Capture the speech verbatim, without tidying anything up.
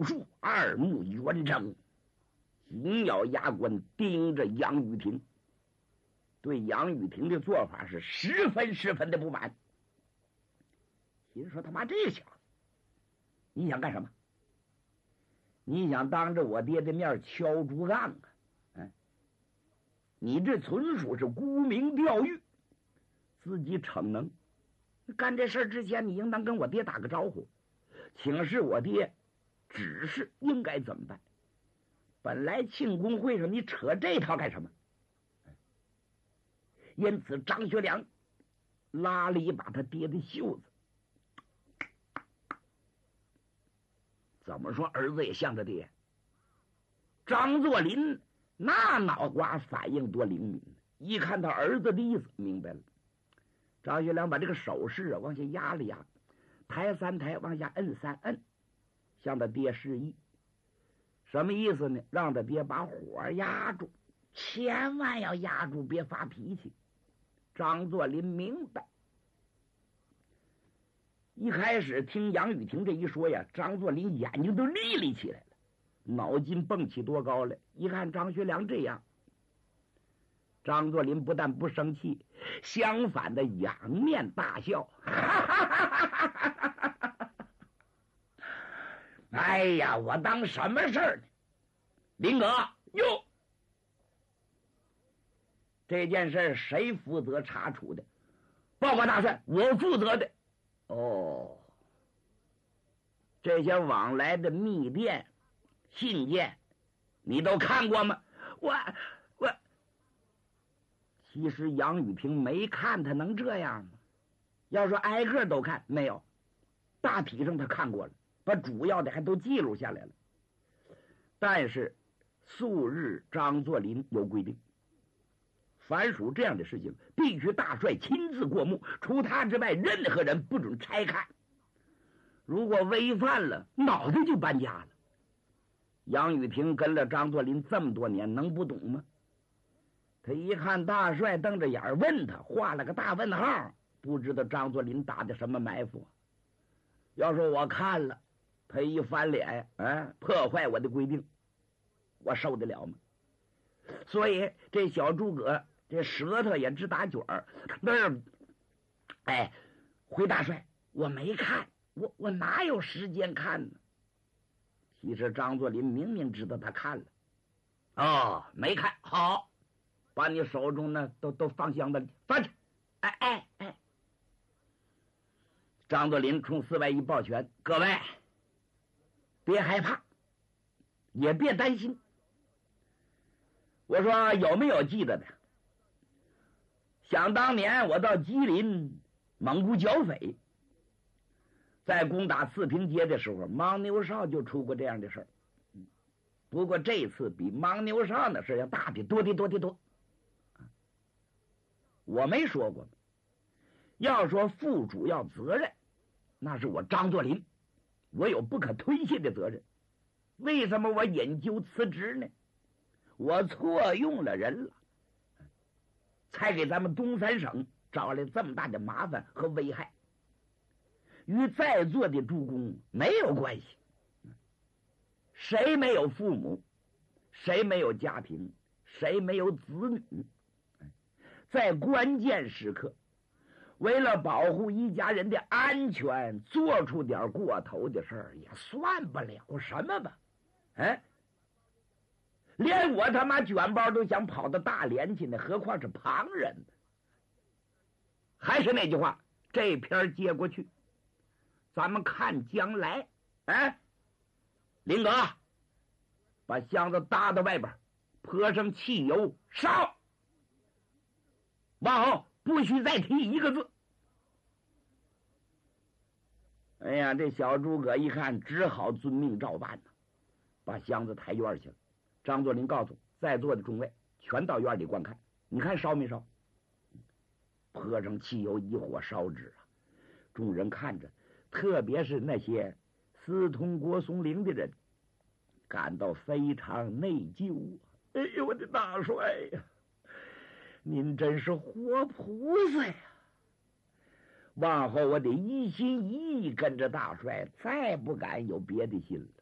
树，二目圆睁，紧咬牙关盯着杨玉婷，对杨玉婷的做法是十分十分的不满。心说他妈这小子，你想干什么？你想当着我爹的面敲竹杠啊？嗯，你这纯属是沽名钓誉，自己逞能。干这事之前，你应当跟我爹打个招呼，请示我爹指示应该怎么办。本来庆功会上你扯这套干什么？因此张学良拉了一把他爹的袖子。怎么说儿子也向着爹？张作霖那脑瓜反应多灵敏，一看到儿子的意思明白了。张学良把这个手势啊往下压了压，抬三抬，往下摁三摁，向他爹示意。什么意思呢？让他爹把火压住，千万要压住，别发脾气。张作霖明白。一开始听杨雨婷这一说呀，张作霖眼睛都立立起来了，脑筋蹦起多高来。一看张学良这样，张作霖不但不生气，相反的仰面大笑。哎呀，我当什么事儿呢？林哥哟，这件事谁负责查处的？报告大帅，我负责的。哦，这些往来的密电、信件，你都看过吗？我我，其实杨雨婷没看，他能这样吗？要说挨个都看，没有，大体上他看过了，把主要的还都记录下来了。但是素日张作霖有规定，凡属这样的事情，必须大帅亲自过目，除他之外，任何人不准拆看。如果违犯了，脑袋就搬家了。杨雨婷跟了张作霖这么多年，能不懂吗？他一看大帅瞪着眼问他，画了个大问号，不知道张作霖打的什么埋伏。要说我看了，他一翻脸，啊，破坏我的规定，我受得了吗？所以这小诸葛这舌头也直打卷儿，那是，哎，回大帅，我没看，我我哪有时间看呢？其实张作霖明明知道他看了，哦，没看好，把你手中呢都都放箱子里，放去，哎哎哎！张作霖冲四外一抱拳，各位别害怕，也别担心。我说有没有记得的？想当年我到吉林蒙古剿匪，在攻打四平街的时候，牦牛哨就出过这样的事儿。不过这次比牦牛哨的事要大的多的多的多。我没说过，要说负主要责任，那是我张作霖，我有不可推卸的责任。为什么我引咎辞职呢？我错用了人了，才给咱们东三省找来这么大的麻烦和危害，与在座的诸公没有关系。谁没有父母？谁没有家庭？谁没有子女？在关键时刻，为了保护一家人的安全，做出点过头的事儿，也算不了什么吧？哎，连我他妈卷包都想跑到大连去呢，何况是旁人呢？还是那句话，这篇接过去，咱们看将来。哎，林哥，把箱子搭到外边，泼上汽油，烧！往后不许再提一个字。哎呀，这小诸葛一看，只好遵命照办呢，把箱子抬院去了。张作霖告诉在座的众位，全到院里观看，你看烧没烧？泼上汽油，一火烧纸啊！众人看着，特别是那些私通郭松龄的人，感到非常内疚啊！哎呦，我的大帅呀，您真是活菩萨呀！往后我得一心一意跟着大帅，再不敢有别的心了。